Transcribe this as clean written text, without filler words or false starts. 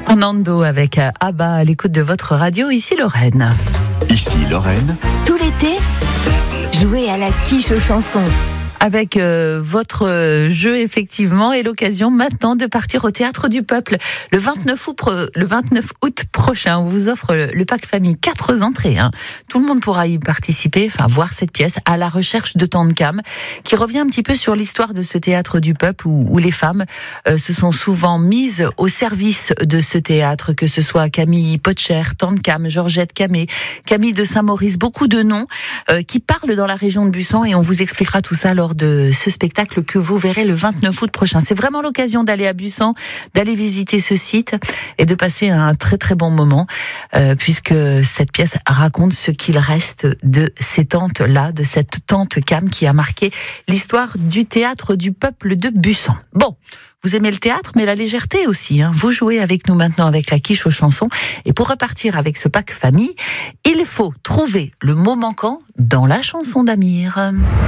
Nando avec Abba à l'écoute de votre radio, ici Lorraine. Ici Lorraine. Tout l'été, jouez à la quiche aux chansons. Avec votre jeu, effectivement, et l'occasion maintenant de partir au Théâtre du Peuple. Le 29 août prochain, on vous offre le pack famille, 4 entrées. Tout le monde pourra y participer, enfin voir cette pièce, à la recherche de Tantcam, qui revient un petit peu sur l'histoire de ce Théâtre du Peuple, où les femmes se sont souvent mises au service de ce théâtre, que ce soit Camille Potcher, Tantcam, Georgette Camé, Camille de Saint-Maurice, beaucoup de noms qui parlent dans la région de Busson, et on vous expliquera tout ça lors de ce spectacle que vous verrez le 29 août prochain. C'est vraiment l'occasion d'aller à Busson, d'aller visiter ce site et de passer un très très bon moment, puisque cette pièce raconte ce qu'il reste de ces tantes-là, de cette tante Cam qui a marqué l'histoire du Théâtre du Peuple de Busson. Bon, vous aimez le théâtre, mais la légèreté aussi. Vous jouez avec nous maintenant avec la quiche aux chansons. Et pour repartir avec ce pack famille, il faut trouver le mot manquant dans la chanson d'Amir.